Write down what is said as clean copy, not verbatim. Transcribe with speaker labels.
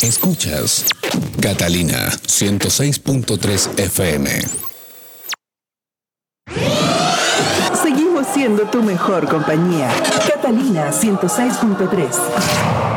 Speaker 1: Escuchas Catalina 106.3 FM.
Speaker 2: Seguimos siendo tu mejor compañía. Catalina 106.3.